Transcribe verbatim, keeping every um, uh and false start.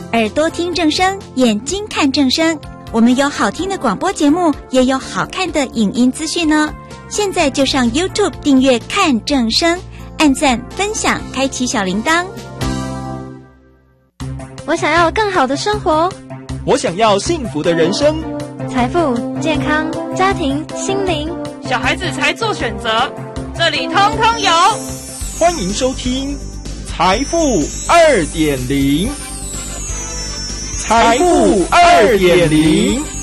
耳朵听正声，眼睛看正声。我们有好听的广播节目，也有好看的影音资讯呢。现在就上 YouTube 订阅看正声，按赞分享，开启小铃铛。 我想要更好的生活， 我想要幸福的人生， 财富、健康、家庭、心灵， 小孩子才做选择，这里通通有。 欢迎收听财富 二点零，财富 二点零。